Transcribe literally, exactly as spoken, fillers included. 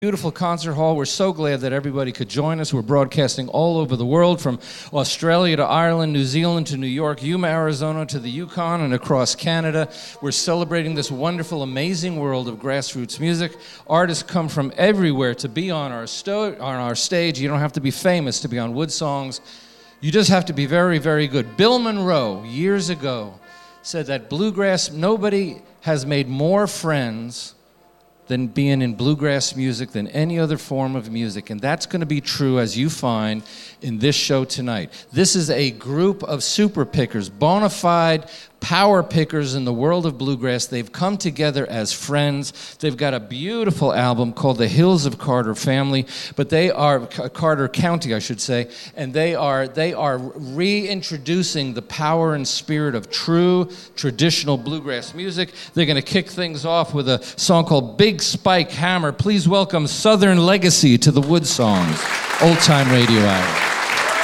Beautiful concert hall. We're so glad that everybody could join us. We're broadcasting all over the world, from Australia to Ireland, New Zealand to New York, Yuma, Arizona to the Yukon, and across Canada. We're celebrating this wonderful, amazing world of grassroots music. Artists come from everywhere to be on our sto- on our stage. You don't have to be famous to be on Wood Songs. You just have to be very, very good. Bill Monroe, years ago, said that bluegrass, nobody has made more friends than being in bluegrass music than any other form of music. And that's going to be true, as you find in this show tonight. This is a group of super pickers, bona fide power pickers in the world of bluegrass. They've come together as friends. They've got a beautiful album called The Hills of Carter Family, but they are Carter County, I should say, and they are they are reintroducing the power and spirit of true traditional bluegrass music. They're going to kick things off with a song called Big Spike Hammer. Please welcome Southern Legacy to the Wood Songs Old Time Radio Hour.